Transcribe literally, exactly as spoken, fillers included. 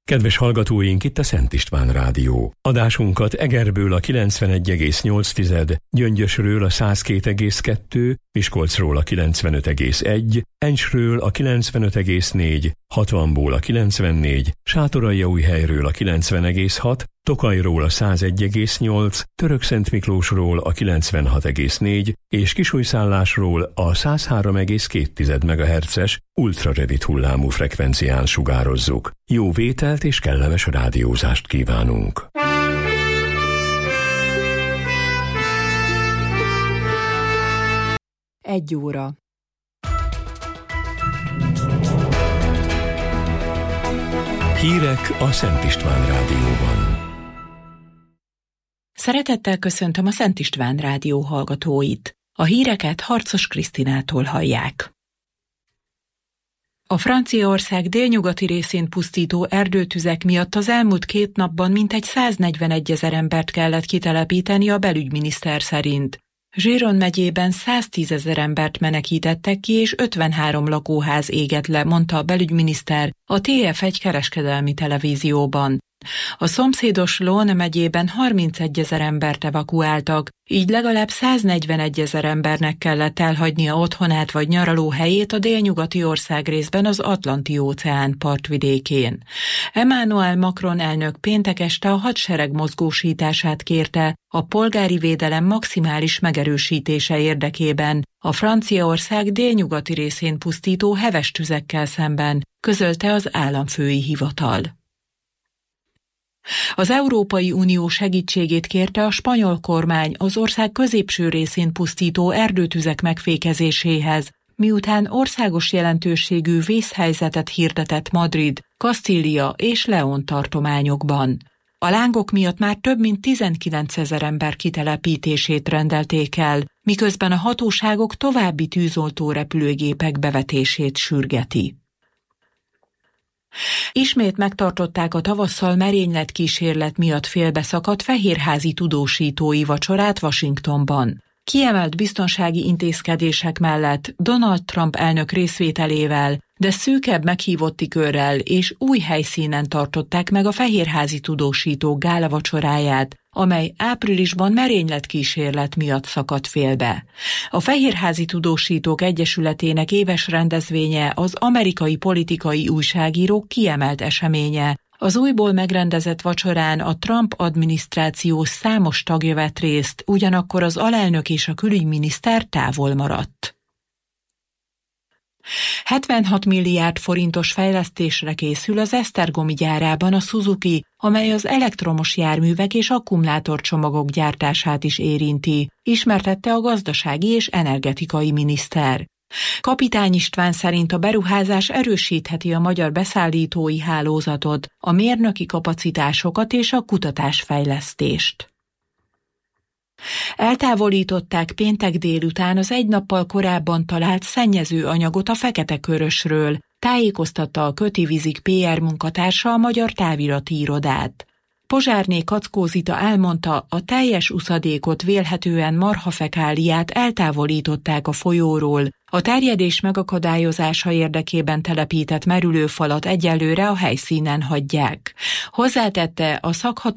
Kedves hallgatóink, itt a Szent István Rádió. Adásunkat Egerből a kilencvenegy egész nyolc, Gyöngyösről a száz két egész kettő, Miskolcról a kilencvenöt egész egy, Encsről a kilencvenöt egész négy, hatvanból a kilencvennégy, Sátoraljaújhelyről a kilencven egész hat, Tokajról a száz egy egész nyolc, Törökszentmiklósról a kilencvenhat egész négy és Kisújszállásról a száz három egész két megahertzes ultrarövid hullámú frekvencián sugározzuk. Jó vételt és kellemes rádiózást kívánunk! Egy óra. Hírek a Szent István Rádióban. Szeretettel köszöntöm a Szent István Rádió hallgatóit. A híreket Harcos Krisztinától hallják. A Franciaország délnyugati részén pusztító erdőtüzek miatt az elmúlt két napban mintegy száznegyvenegy ezer embert kellett kitelepíteni a belügyminiszter szerint. Gironde megyében száztízezer embert menekítettek ki, és ötvenhárom lakóház égett le, mondta a belügyminiszter a té ef egy kereskedelmi televízióban. A szomszédos Lón megyében harmincegy ezer embert evakuáltak, így legalább száznegyvenegy ezer embernek kellett elhagynia otthonát vagy nyaralóhelyét a délnyugati országrészben az Atlanti-óceán partvidékén. Emmanuel Macron elnök péntek este a hadsereg mozgósítását kérte a polgári védelem maximális megerősítése érdekében a Franciaország délnyugati részén pusztító heves tüzekkel szemben, közölte az államfői hivatal. Az Európai Unió segítségét kérte a spanyol kormány az ország középső részén pusztító erdőtüzek megfékezéséhez, miután országos jelentőségű vészhelyzetet hirdetett Madrid, Kastília és León tartományokban. A lángok miatt már több mint tizenkilencezer ember kitelepítését rendelték el, miközben a hatóságok további tűzoltó repülőgépek bevetését sürgeti. Ismét megtartották a tavasszal merényletkísérlet miatt félbeszakadt fehérházi tudósítói vacsorát Washingtonban. Kiemelt biztonsági intézkedések mellett Donald Trump elnök részvételével, de szűkebb meghívotti körrel és új helyszínen tartották meg a fehérházi tudósítók gálavacsoráját, amely áprilisban merényletkísérlet miatt szakadt félbe. A Fehérházi Tudósítók Egyesületének éves rendezvénye az amerikai politikai újságírók kiemelt eseménye. Az újból megrendezett vacsorán a Trump adminisztráció számos tagja vett részt, ugyanakkor az alelnök és a külügyminiszter távol maradt. hetvenhat milliárd forintos fejlesztésre készül az esztergomi gyárában a Suzuki, amely az elektromos járművek és akkumulátorcsomagok gyártását is érinti, ismertette a gazdasági és energetikai miniszter. Kapitány István szerint a beruházás erősítheti a magyar beszállítói hálózatot, a mérnöki kapacitásokat és a kutatásfejlesztést. Eltávolították péntek délután az egy nappal korábban talált szennyező anyagot a Fekete-Körösről, tájékoztatta a Köti Vizik pé er munkatársa a Magyar Távirati Irodát. Pozsárné Kackó Zita elmondta, a teljes uszadékot, vélhetően marhafekáliát eltávolították a folyóról, a terjedés megakadályozása érdekében telepített merülőfalat egyelőre a helyszínen hagyják. Hozzátette, a szakhatóságok